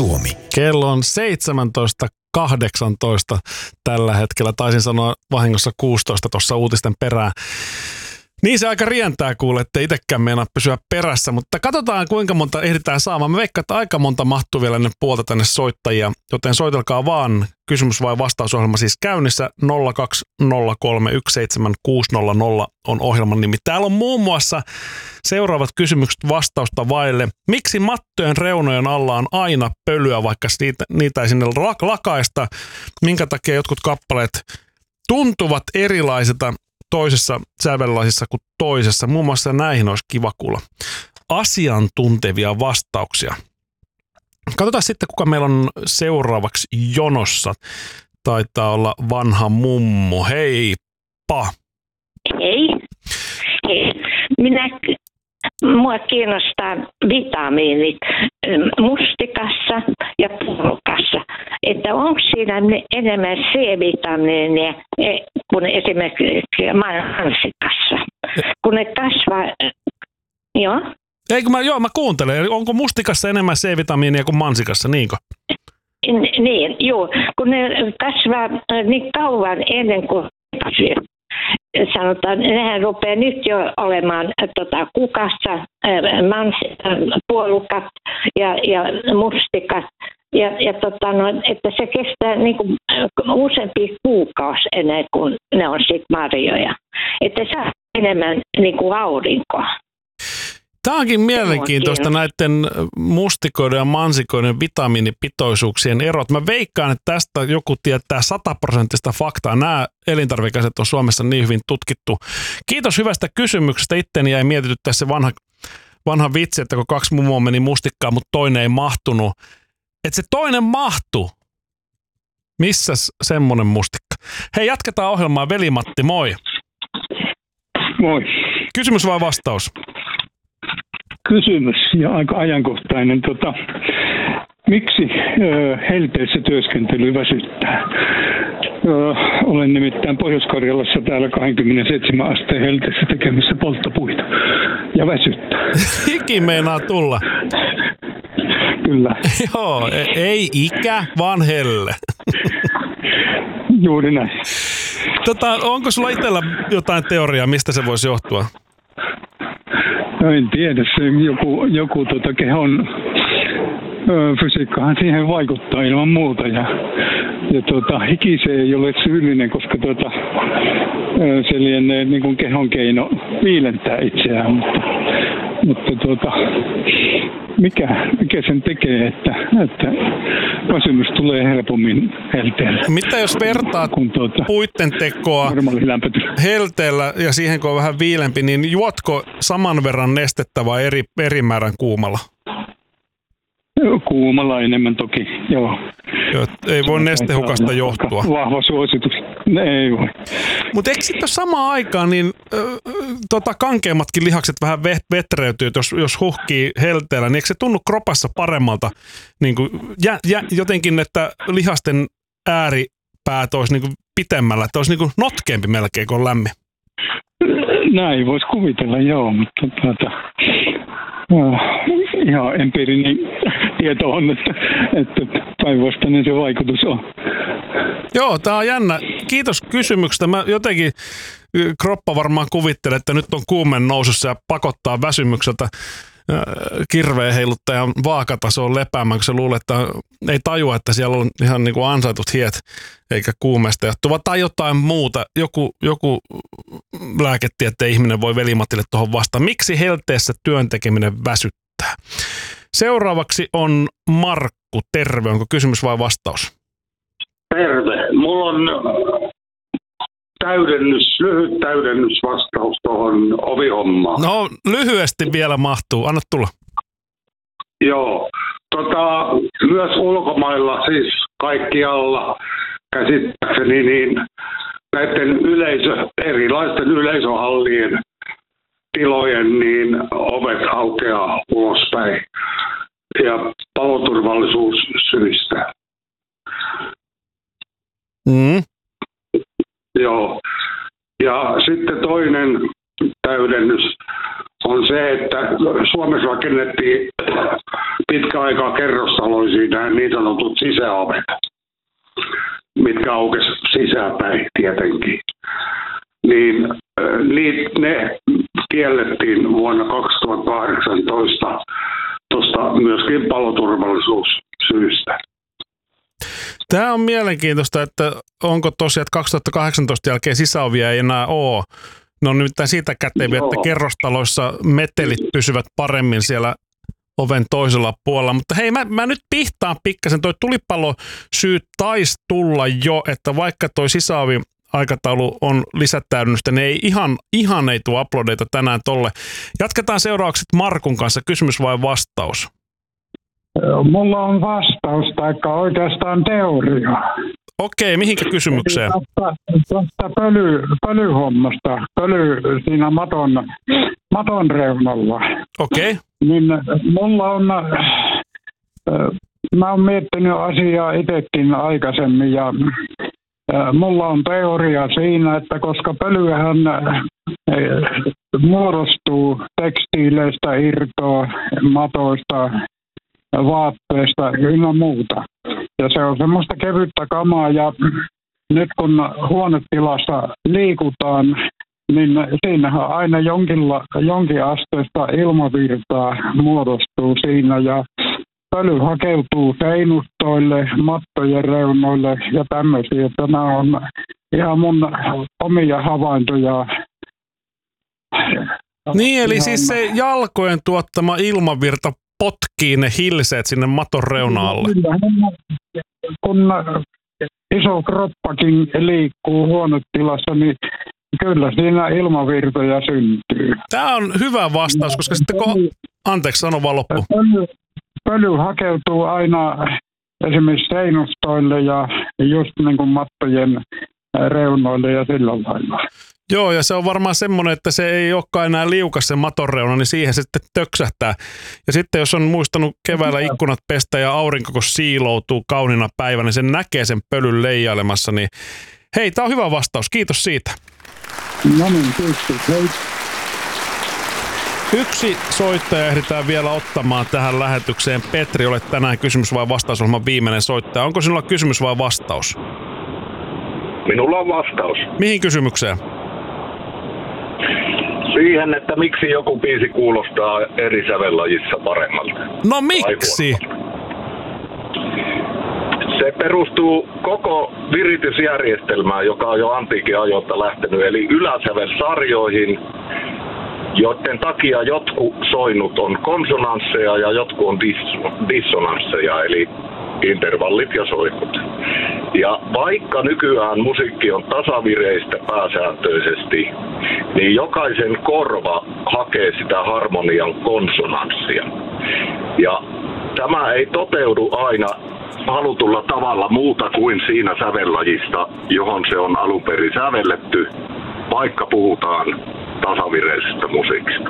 Suomi. Kello on 17:18 tällä hetkellä. Taisin sanoa vahingossa 16 tuossa uutisten perään. Niin se aika rientää kuule, ettei itsekään meinaa pysyä perässä, mutta katsotaan kuinka monta ehditään saamaan. Mä veikkaan, että aika monta mahtuu vielä ennen puolta tänne soittajia, joten soitelkaa vaan. Kysymys vai vastausohjelma siis käynnissä 020317600 on ohjelman nimi. Täällä on muun muassa seuraavat kysymykset vastausta vaille. Miksi mattojen reunojen alla on aina pölyä, vaikka niitä ei sinne lakaista? Minkä takia jotkut kappaleet tuntuvat erilaisilta toisessa sävellasissa kuin toisessa? Muun muassa näihin olisi kiva kuulla asiantuntevia vastauksia. Katsotaan sitten, kuka meillä on seuraavaksi jonossa. Taitaa olla vanha mummu. Heippa! Hei. Mua kiinnostaa vitamiinit mustikassa ja puolukassa. Että onko siinä enemmän C-vitamiinia kuin esimerkiksi mansikassa? Kun ne kasvaa, joo. Mä kuuntelen. Onko mustikassa enemmän C-vitamiinia kuin mansikassa, niinkö? Niin, joo. Kun ne kasvaa niin kauan ennen kuin sanotaan, nehän rupeaa nyt jo olemaan kukassa, puolukat ja mustikat. Että se kestää niin kuin useampi kuukausi ennen kuin ne on sitten marjoja. Että saa enemmän niin kuin aurinkoa. Tämä onkin mielenkiintoista näiden mustikoiden ja mansikoiden vitamiinipitoisuuksien erot. Mä veikkaan, että tästä joku tietää 100% faktaa. Nämä elintarvikeaset on Suomessa niin hyvin tutkittu. Kiitos hyvästä kysymyksestä. Itteni jäi mietityttää se vanha vitsi, että kun 2 mummoa meni mustikkaan, mutta toinen ei mahtunut. Että se toinen mahtuu. Missäs semmonen mustikka? Hei, jatketaan ohjelmaa. Veli-Matti, moi. Moi. Kysymys vai vastaus? Kysymys ja aika ajankohtainen. Miksi helteessä työskentely väsyttää? Olen nimittäin Pohjois-Karjalassa täällä 27 asteen helteessä tekemässä polttopuita ja väsyttää. Hiki meinaa tulla. Kyllä. Joo, ei ikä, vaan helle. Juuri näin. Onko sulla itsellä jotain teoriaa, mistä se voisi johtua? No en tiedä, se joku kehon fysiikkahan siihen vaikuttaa ilman muuta ja hiki se ei ole syyllinen, koska se lienee niin kuin kehon keino viilentää itseään, mutta mikä sen tekee, että väsymys tulee helpommin helteellä. Mitä jos vertaat puitten tekoa helteellä ja siihen kun on vähän viilempi, niin juotko saman verran nestettä vai eri määrän kuumalla? Kuumalla enemmän toki, joo. Ei voi nestehukasta johtua. Vahva suositus. Ei voi. Mutta eikö sitten samaan aikaan niin kankeammatkin lihakset vähän vetreytyy, että jos huhkii helteellä, niin eikö se tunnu kropassa paremmalta? Niin kuin, jotenkin, että lihasten ääripäät olisi niin kuin pitemmällä, että olisi niin kuin notkeampi melkein, kun on lämmin. Näin voisi kuvitella, joo, mutta ihan empiirinen tieto on, että päinvastainen se vaikutus on. Joo, tää on jännä. Kiitos kysymyksestä. Mä jotenkin kroppa varmaan kuvittelee, että nyt on kuumen nousussa ja pakottaa väsymykseltä kirveen heiluttajan vaakatasoon lepäämään, kun se luulee, että ei tajua, että siellä on ihan niin kuin ansaitut hiet eikä kuumeesta johtuva tai jotain muuta. Joku lääketieteen ihminen voi Veli-Matille tuohon vastaan. Miksi helteessä työn tekeminen väsyttää? Seuraavaksi on Markku. Terve. Onko kysymys vai vastaus? Terve. Mulla on lyhyt täydennysvastaus tuohon ovihommaan. No, lyhyesti vielä mahtuu. Anna tulla. Joo. Myös ulkomailla, siis kaikkialla käsittääkseni, niin näiden erilaisten yleisöhallien tilojen niin ovet aukeaa ulospäin ja paloturvallisuussyistä. Joo. Ja sitten toinen täydennys on se, että Suomessa rakennettiin pitkä aikaa kerrostaloisiin nämä niin sanotut sisäovet, mitkä aukesi sisäpäin tietenkin. Niin ne kiellettiin vuonna 2018 tuosta myöskin paloturvallisuussyistä. Tämä on mielenkiintoista, että onko tosiaan, että 2018 jälkeen sisäovia ei enää ole. No nimittäin siitä käteviä, että kerrostaloissa metelit pysyvät paremmin siellä oven toisella puolella. Mutta hei, mä nyt pihtaan pikkasen. Toi tulipalosyy taisi tulla jo, että vaikka toi sisäovi-aikataulu on lisätäydennystä, niin ei ihan ei tule uploadeita tänään tolle. Jatketaan seuraavaksi Markun kanssa. Kysymys vai vastaus? Mulla on vastaus, taikka oikeastaan teoria. Okei, mihinkä kysymykseen? Tuosta pölyhommasta, siinä maton reunalla. Okei. Niin mulla on, mä oon miettinyt asiaa itsekin aikaisemmin ja mulla on teoria siinä, että koska pölyähän muodostuu tekstiileistä, irtoa, matoista, vaatteista ynnä muuta. Ja se on semmoista kevyttä kamaa ja nyt kun huonetilassa liikutaan, niin siinähän aina jonkin asteesta ilmavirtaa muodostuu siinä ja pöly hakeutuu seinustoille, mattojen reunoille ja tämmöisiä. Tämä on ihan mun omia havaintoja. Niin, eli siis se jalkojen tuottama ilmavirta potkii ne hilseet sinne maton reuna-alle. Kun iso kroppakin liikkuu huonetilassa, niin kyllä siinä ilmavirtoja syntyy. Tämä on hyvä vastaus, koska sitten anteeksi, sano vaan loppu. Pöly hakeutuu aina esimerkiksi seinustoille ja just niin kuin mattojen reunoille ja sillä lailla. Joo, ja se on varmaan semmoinen, että se ei olekaan enää liukas se maton reuna, niin siihen se sitten töksähtää. Ja sitten jos on muistanut keväällä ikkunat pestä ja aurinko, kun siiloutuu kauniina päivänä, niin sen näkee sen pölyn leijailemassa. Niin hei, tämä on hyvä vastaus. Kiitos siitä. No niin, kiitos. Hei. Yksi soittaja ehditään vielä ottamaan tähän lähetykseen. Petri, olet tänään kysymys vai vastausohjelman viimeinen soittaja. Onko sinulla kysymys vai vastaus? Minulla on vastaus. Mihin kysymykseen? Siihen, että miksi joku biisi kuulostaa eri sävellajissa paremmalta. No miksi? Se perustuu koko viritysjärjestelmään, joka on jo antiikin ajoilta lähtenyt, eli yläsävelsarjoihin, joiden takia jotkut soinnut on konsonansseja ja jotkut on dissonansseja, eli intervallit ja soinnut. Ja vaikka nykyään musiikki on tasavireistä pääsääntöisesti, niin jokaisen korva hakee sitä harmonian konsonanssia. Ja tämä ei toteudu aina halutulla tavalla muuta kuin siinä sävellajista, johon se on alun perin sävelletty, vaikka puhutaan tasavireisestä musiikista.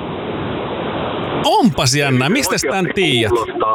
Onpas jännä, mistä tämän tiedät?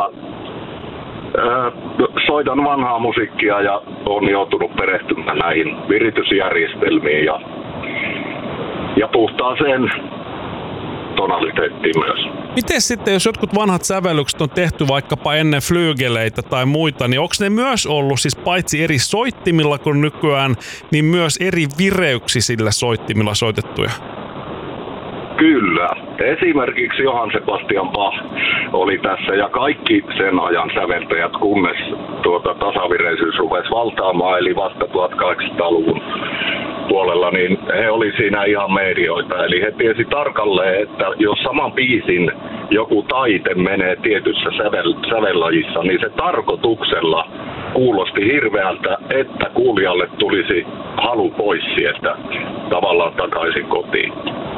Soitan vanhaa musiikkia ja olen joutunut perehtymään näihin viritysjärjestelmiin ja puhtaaseen tonaliteettiin myös. Miten sitten, jos jotkut vanhat sävellykset on tehty vaikkapa ennen flygeleitä tai muita, niin onko ne myös ollut siis paitsi eri soittimilla kuin nykyään, niin myös eri vireyksisillä soittimilla soitettuja? Kyllä. Esimerkiksi Johann Sebastian Bach oli tässä ja kaikki sen ajan säveltäjät, kunnes tasavireisyys rupesi valtaamaan, eli vasta 1800-luvun puolella, niin he oli siinä ihan medioita. Eli he tiesi tarkalleen, että jos saman biisin joku taite menee tietyssä sävellajissa, niin se tarkoituksella kuulosti hirveältä, että kuulijalle tulisi halu pois sieltä tavallaan takaisin kotiin.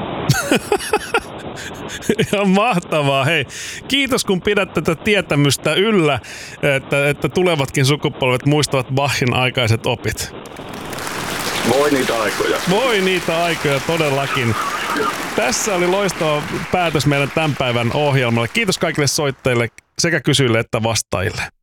Ihan mahtavaa. Hei, kiitos kun pidät tätä tietämystä yllä, että tulevatkin sukupolvet muistavat Bachin aikaiset opit. Voi niitä aikoja. Voi niitä aikoja todellakin. Tässä oli loistava päätös meidän tämän päivän ohjelmalle. Kiitos kaikille soittajille sekä kysyjille että vastaajille.